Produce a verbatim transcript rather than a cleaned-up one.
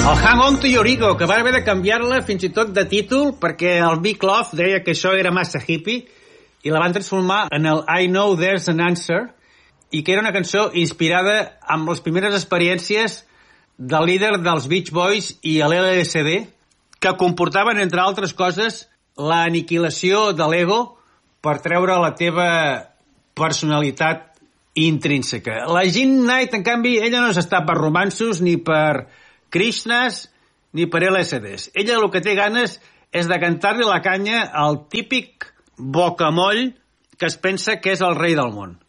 El Hang On to Your Ego, que va haver de canviar-la fins i tot de títol perquè el Big Love deia que això era massa hippie i la van transformar en el I Know There's an Answer, i que era una cançó inspirada amb les primeres experiències del líder dels Beach Boys i l'L S D, que comportaven, entre altres coses, l'aniquilació de l'ego per treure la teva personalitat intrínseca. La Jean Knight, en canvi, ella no s'està per romanços ni per Krishnas ni per L S Ds. Ella el que té ganes és de cantar-li la canya al típic bocamoll que es pensa que és el rei del món.